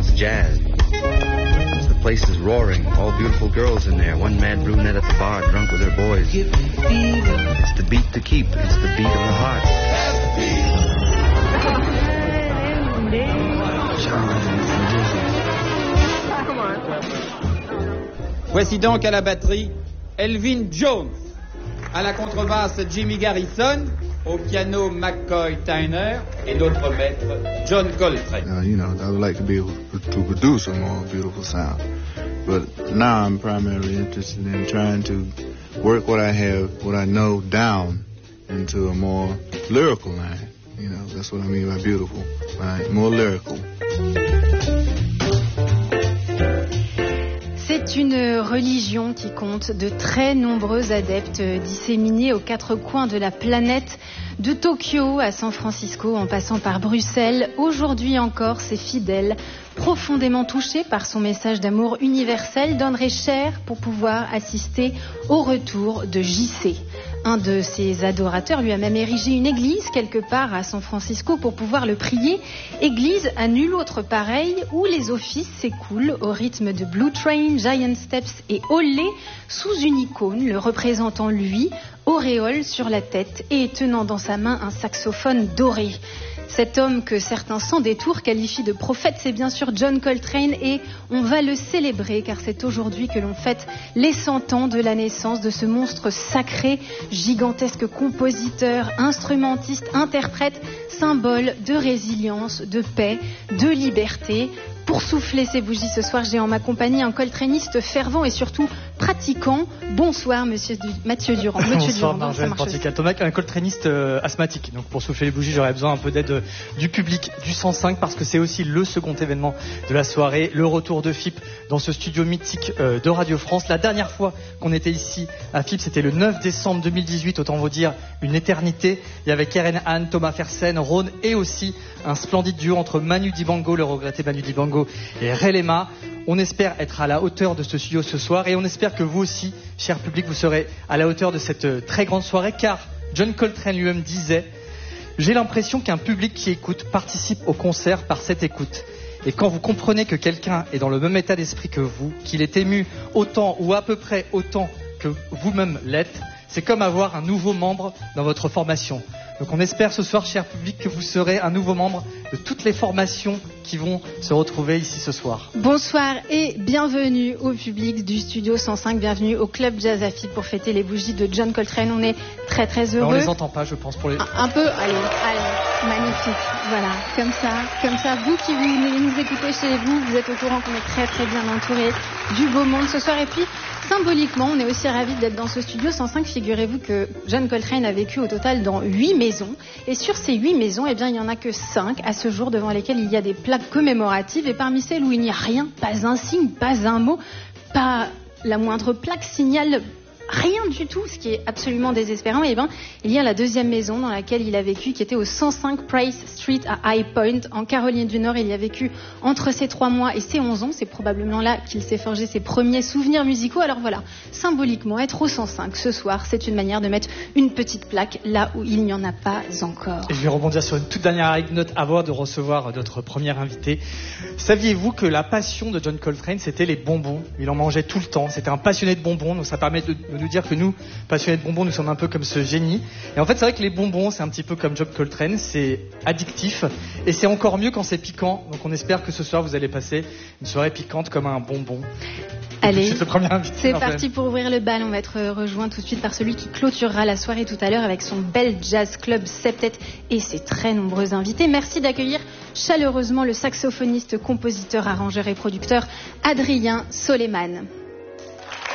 it's jazz. The place is roaring, all beautiful girls in there, one mad brunette at the bar, drunk with her boys. It's the beat to keep, it's the beat of the heart. Voici donc à la batterie Elvin Jones, à la contrebasse Jimmy Garrison, au piano McCoy Tyner et notre maître John Coltrane. I would like to be able to produce a more beautiful sound, but now I'm primarily interested in trying to work what I have, what I know down into a more lyrical line. That's what I mean by beautiful, right? More lyrical. C'est une religion qui compte de très nombreux adeptes disséminés aux quatre coins de la planète, de Tokyo à San Francisco en passant par Bruxelles. Aujourd'hui encore, ses fidèles, profondément touchés par son message d'amour universel, donneraient cher pour pouvoir assister au retour de JC. Un de ses adorateurs lui a même érigé une église quelque part à San Francisco pour pouvoir le prier. Église à nul autre pareil où les offices s'écoulent au rythme de Blue Train, Giant Steps et Olé sous une icône le représentant lui, auréole sur la tête et tenant dans sa main un saxophone doré. Cet homme que certains sans détour qualifient de prophète, c'est bien sûr John Coltrane et on va le célébrer car c'est aujourd'hui que l'on fête les 100 ans de la naissance de ce monstre sacré, gigantesque compositeur, instrumentiste, interprète, symbole de résilience, de paix, de liberté. Pour souffler ces bougies ce soir, j'ai en ma compagnie un coltraniste fervent et surtout pratiquant. Bonsoir, Mathieu Durand. Bonsoir, Marjolaine Portical-Tomac, un coltraniste asthmatique. Donc pour souffler les bougies, j'aurais besoin un peu d'aide du public du 105 parce que c'est aussi le second événement de la soirée, le retour de FIP dans ce studio mythique de Radio France. La dernière fois qu'on était ici à FIP, c'était le 9 décembre 2018, autant vous dire une éternité. Il y avait Keren Han, Thomas Fersen, Rhône et aussi un splendide duo entre Manu Dibango, le regretté Manu Dibango, et Relema. On espère être à la hauteur de ce studio ce soir et on espère que vous aussi, cher public, vous serez à la hauteur de cette très grande soirée car John Coltrane lui-même disait « J'ai l'impression qu'un public qui écoute participe au concert par cette écoute. Et quand vous comprenez que quelqu'un est dans le même état d'esprit que vous, qu'il est ému autant ou à peu près autant que vous-même l'êtes, c'est comme avoir un nouveau membre dans votre formation. » Donc on espère ce soir, cher public, que vous serez un nouveau membre de toutes les formations qui vont se retrouver ici ce soir. Bonsoir et bienvenue au public du Studio 105, bienvenue au Club Jazz à FIP pour fêter les bougies de John Coltrane. On est très très heureux. On les entend pas, je pense, pour les... Un peu, allez, magnifique. Voilà, comme ça, vous qui nous écoutez chez vous, vous êtes au courant qu'on est très très bien entouré du beau monde ce soir. Et puis, symboliquement, on est aussi ravis d'être dans ce studio 105. Figurez-vous que John Coltrane a vécu au total dans 8 maisons. Et sur ces 8 maisons, eh bien, il n'y en a que 5 à ce jour devant lesquelles il y a des plaques commémoratives. Et parmi celles où il n'y a rien, pas un signe, pas un mot, pas la moindre plaque signale rien du tout, ce qui est absolument désespérant. Et bien, il y a la deuxième maison dans laquelle il a vécu, qui était au 105 Price Street à High Point, en Caroline du Nord. Il y a vécu entre ses 3 mois et ses 11 ans. C'est probablement là qu'il s'est forgé ses premiers souvenirs musicaux. Alors voilà, symboliquement, être au 105 ce soir, c'est une manière de mettre une petite plaque là où il n'y en a pas encore. Et je vais rebondir sur une toute dernière anecdote avant de recevoir notre premier invité. Saviez-vous que la passion de John Coltrane, c'était les bonbons? Il en mangeait tout le temps. C'était un passionné de bonbons. Donc ça permet de nous dire que nous, passionnés de bonbons, nous sommes un peu comme ce génie. Et en fait, c'est vrai que les bonbons, c'est un petit peu comme John Coltrane, c'est addictif et c'est encore mieux quand c'est piquant. Donc on espère que ce soir, vous allez passer une soirée piquante comme un bonbon. Allez, c'est parti pour ouvrir le bal. On va être rejoint tout de suite par celui qui clôturera la soirée tout à l'heure avec son bel jazz club septet et ses très nombreux invités. Merci d'accueillir chaleureusement le saxophoniste, compositeur, arrangeur et producteur Adrien Soleiman.